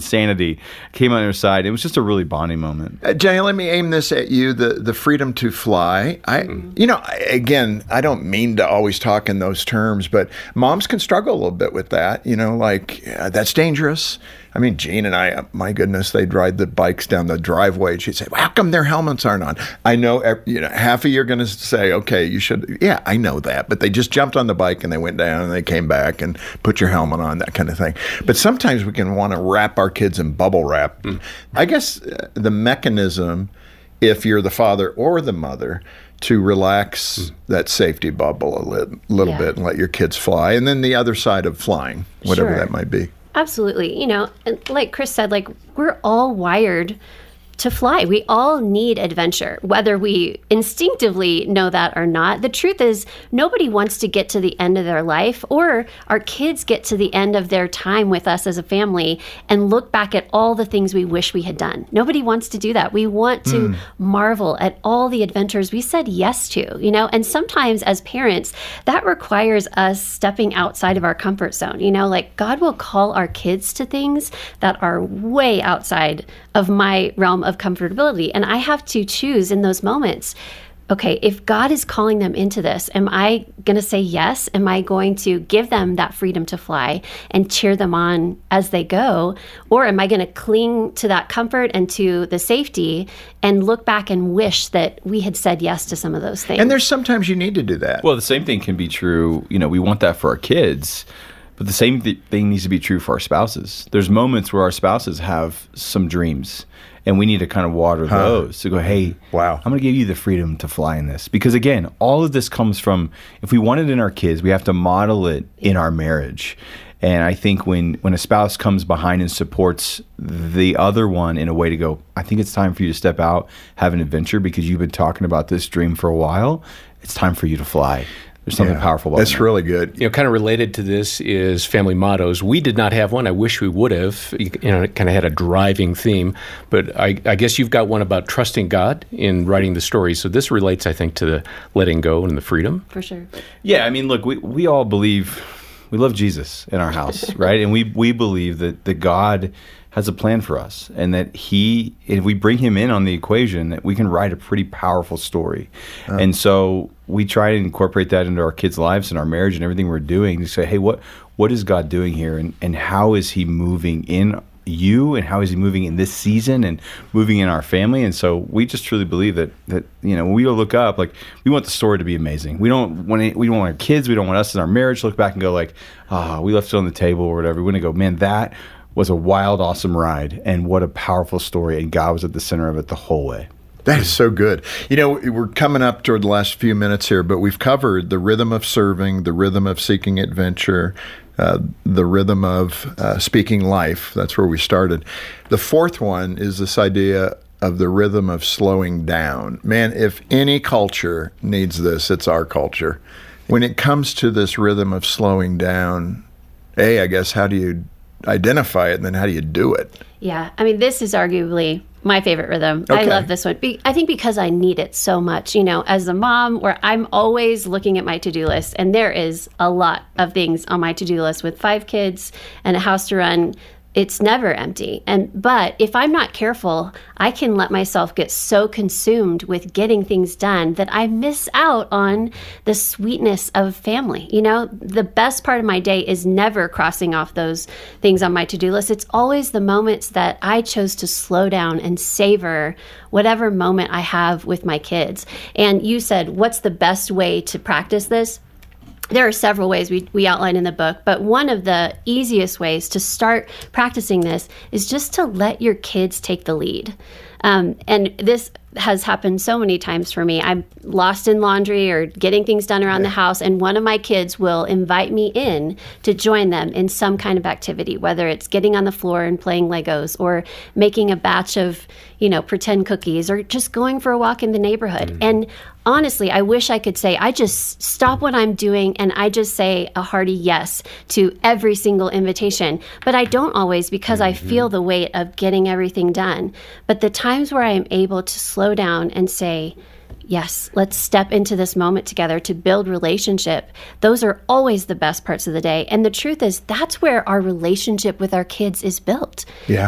insanity, came on the other side. It was just a really bonding moment. Jenny, let me aim this at you, the freedom to fly. Again, I don't mean to always talk in those terms, but moms can struggle a little bit with that, that's dangerous. I mean, Jean and I, my goodness, they'd ride the bikes down the driveway. She'd say, well, how come their helmets aren't on? I know, half of you are going to say, okay, you should. Yeah, I know that. But they just jumped on the bike and they went down and they came back and put your helmet on, that kind of thing. But sometimes we can want to wrap our kids in bubble wrap. I guess the mechanism, if you're the father or the mother, to relax that safety bubble a little bit and let your kids fly. And then the other side of flying, whatever that might be. Absolutely. And like Chris said, we're all wired to fly. We all need adventure, whether we instinctively know that or not. The truth is, nobody wants to get to the end of their life, or our kids get to the end of their time with us as a family and look back at all the things we wish we had done. Nobody wants to do that. We want to marvel at all the adventures we said yes to, and sometimes as parents, that requires us stepping outside of our comfort zone. God will call our kids to things that are way outside of my realm of comfortability. And I have to choose in those moments, okay, if God is calling them into this, am I going to say yes? Am I going to give them that freedom to fly and cheer them on as they go? Or am I going to cling to that comfort and to the safety and look back and wish that we had said yes to some of those things? And there's sometimes you need to do that. Well, the same thing can be true. We want that for our kids. But the same thing needs to be true for our spouses. There's moments where our spouses have some dreams, and we need to kind of water those to go, hey, wow, I'm going to give you the freedom to fly in this. Because again, all of this comes from, if we want it in our kids, we have to model it in our marriage. And I think when a spouse comes behind and supports the other one in a way to go, I think it's time for you to step out, have an adventure because you've been talking about this dream for a while. It's time for you to fly. There's something powerful about that. That's really good. Kind of related to this is family mottos. We did not have one. I wish we would have. It kind of had a driving theme. But I guess you've got one about trusting God in writing the story. So this relates, I think, to the letting go and the freedom. For sure. Yeah, I mean, look, we all believe, we love Jesus in our house, right? And we believe that God has a plan for us, and that if we bring him in on the equation, that we can write a pretty powerful story. And so we try to incorporate that into our kids' lives and our marriage and everything we're doing to say, hey, what is God doing here, and how is he moving in you, and how is he moving in this season and moving in our family? And so we just truly believe that when we look up, we want the story to be amazing. We don't want our kids, we don't want us in our marriage to look back and go we left it on the table or whatever. We want to go, man, that was a wild, awesome ride, and what a powerful story, and God was at the center of it the whole way. That is so good. We're coming up toward the last few minutes here, but we've covered the rhythm of serving, the rhythm of seeking adventure, the rhythm of speaking life. That's where we started. The fourth one is this idea of the rhythm of slowing down. Man, if any culture needs this, it's our culture. When it comes to this rhythm of slowing down, I guess, how do you identify it, and then how do you do it? Yeah, I mean, this is arguably my favorite rhythm. Okay. I love this one. I think because I need it so much, as a mom, where I'm always looking at my to-do list, and there is a lot of things on my to-do list with 5 kids and a house to run. It's never empty. But if I'm not careful, I can let myself get so consumed with getting things done that I miss out on the sweetness of family. The best part of my day is never crossing off those things on my to-do list. It's always the moments that I chose to slow down and savor whatever moment I have with my kids. And you said, what's the best way to practice this? There are several ways we outline in the book, but one of the easiest ways to start practicing this is just to let your kids take the lead. And this has happened so many times for me. I'm lost in laundry or getting things done around the house, and one of my kids will invite me in to join them in some kind of activity, whether it's getting on the floor and playing Legos or making a batch of, pretend cookies or just going for a walk in the neighborhood. Mm-hmm. And honestly, I wish I could say, I just stop what I'm doing and I just say a hearty yes to every single invitation. But I don't always, because I feel the weight of getting everything done. But the times where I am able to slow down and say, yes, let's step into this moment together to build relationship, those are always the best parts of the day. And the truth is, that's where our relationship with our kids is built. Yeah.